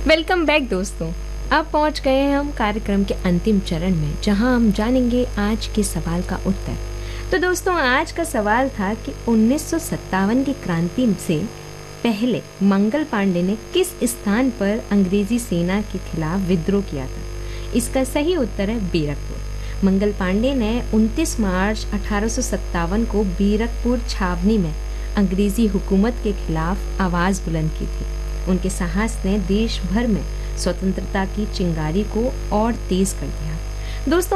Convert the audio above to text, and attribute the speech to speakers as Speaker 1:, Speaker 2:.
Speaker 1: Welcome back दोस्तों। अब पहुंच गए हैं हम कार्यक्रम के अंतिम चरण में, जहां हम जानेंगे आज के सवाल का उत्तर। तो दोस्तों, आज का सवाल था कि 1957 की क्रांति से पहले मंगल पांडे ने किस स्थान पर अंग्रेजी सेना के खिलाफ विद्रोह किया था। इसका सही उत्तर है बीरकपुर। मंगल पांडे ने 29 मार्च 1857 को बीरकपुर छावनी में अंग्रेजी हुकूमत के खिलाफ आवाज़ बुलंद की थी। उनके साहस ने देश भर में स्वतंत्रता की चिंगारी को और तेज कर दिया। दोस्तों,